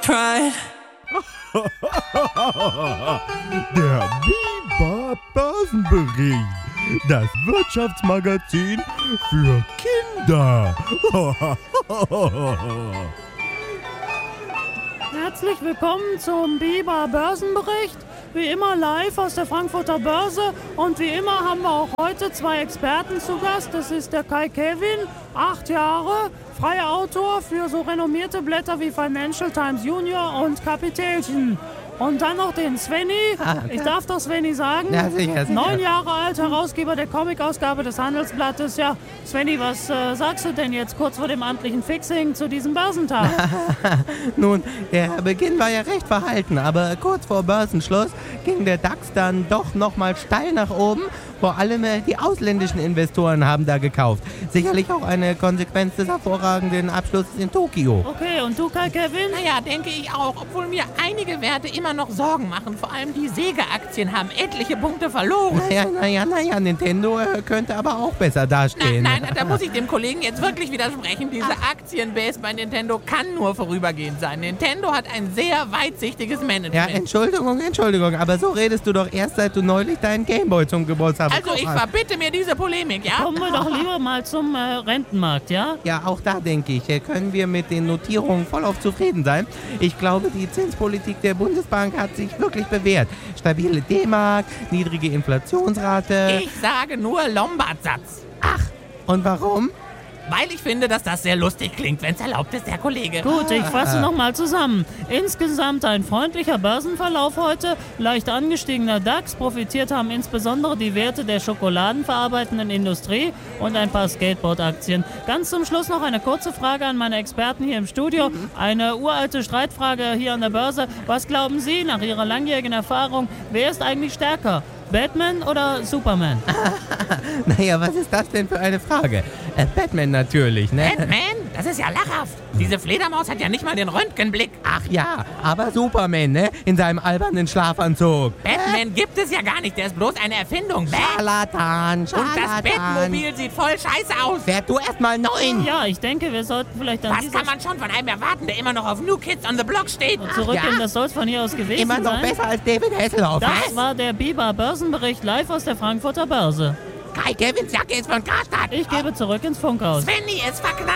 pride. Der Biber Börsenbericht. Das Wirtschaftsmagazin für Kinder. Herzlich willkommen zum Biber Börsenbericht. Wie immer live aus der Frankfurter Börse. Und wie immer haben wir auch heute zwei Experten zu Gast. Das ist der Kai Kevin, 8 Jahre, freier Autor für so renommierte Blätter wie Financial Times Junior und Kapitelchen. Und dann noch den Svenny, ich darf doch Svenny sagen, Ja, sicher. 9 Jahre alt, Herausgeber der Comic-Ausgabe des Handelsblattes. Ja, Svenny, was sagst du denn jetzt kurz vor dem amtlichen Fixing zu diesem Börsentag? Nun, der Beginn war ja recht verhalten, aber kurz vor Börsenschluss ging der DAX dann doch nochmal steil nach oben. Vor allem die ausländischen Investoren haben da gekauft. Sicherlich auch eine Konsequenz des hervorragenden Abschlusses in Tokio. Okay, und du, Kai Kevin? Naja, denke ich auch, obwohl mir einige Werte immer noch Sorgen machen. Vor allem die Sega-Aktien haben etliche Punkte verloren. Naja, Nintendo könnte aber auch besser dastehen. Nein, da muss ich dem Kollegen jetzt wirklich widersprechen. Diese Aktienbase bei Nintendo kann nur vorübergehend sein. Nintendo hat ein sehr weitsichtiges Ja, Management. Entschuldigung, aber so redest du doch erst, seit du neulich deinen Gameboy zum Geburtstag Also ich verbitte mir diese Polemik, ja? Kommen wir doch lieber mal zum Rentenmarkt, ja? Ja, auch da denke ich, können wir mit den Notierungen vollauf zufrieden sein. Ich glaube, die Zinspolitik der Bundesbank hat sich wirklich bewährt. Stabile D-Mark, niedrige Inflationsrate. Ich sage nur Lombard-Satz. Und warum? Weil ich finde, dass das sehr lustig klingt, wenn es erlaubt ist, Herr Kollege. Gut, ich fasse nochmal zusammen. Insgesamt ein freundlicher Börsenverlauf heute, leicht angestiegener DAX, profitiert haben insbesondere die Werte der schokoladenverarbeitenden Industrie und ein paar Skateboard-Aktien. Ganz zum Schluss noch eine kurze Frage an meine Experten hier im Studio. Eine uralte Streitfrage hier an der Börse. Was glauben Sie nach Ihrer langjährigen Erfahrung, wer ist eigentlich stärker? Batman oder Superman? Naja, was ist das denn für eine Frage? Batman natürlich, ne? Batman? Das ist ja lachhaft. Diese Fledermaus hat ja nicht mal den Röntgenblick. Ach ja, aber Superman, ne? In seinem albernen Schlafanzug. Batman gibt es ja gar nicht, der ist bloß eine Erfindung. Scharlatan. Und das Bettmobil sieht voll scheiße aus. Werd du erstmal 9. Ja, ich denke, wir sollten vielleicht an Was dieser kann man schon von einem erwarten, der immer noch auf New Kids on the Block steht? zurückgehen. Das soll es von hier aus gewesen Immer noch sein. besser als David Hasselhoff. Das war der Biber Börsenbericht live aus der Frankfurter Börse. Kai Kevins Jacke ist von Karstadt. Ich gebe zurück ins Funkhaus. Svenny ist verknallt.